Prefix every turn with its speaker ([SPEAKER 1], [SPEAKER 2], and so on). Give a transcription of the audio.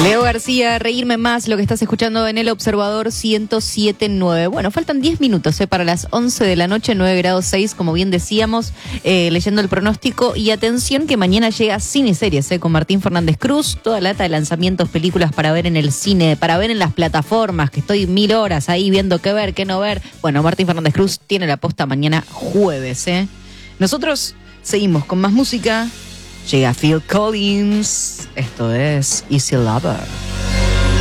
[SPEAKER 1] Leo García, reírme más, lo que estás escuchando en El Observador 107.9. Bueno, faltan 10 minutos para las 11 de la noche, 9 grados 6, como bien decíamos, leyendo el pronóstico. Y atención que mañana llega Cine y Series con Martín Fernández Cruz, toda lata de lanzamientos, películas para ver en el cine, para ver en las plataformas, que estoy 1000 horas ahí viendo qué ver, qué no ver. Bueno, Martín Fernández Cruz tiene la posta mañana jueves. Nosotros seguimos con más música. Llega Phil Collins, esto es Easy Lover.